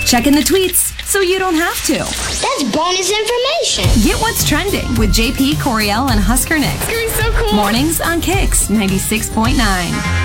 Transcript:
Checking the tweets so you don't have to. That's bonus information. Get what's trending with JP, Coriel, and Husker Nick. It's going to be so cool. Mornings on Kicks 96.9.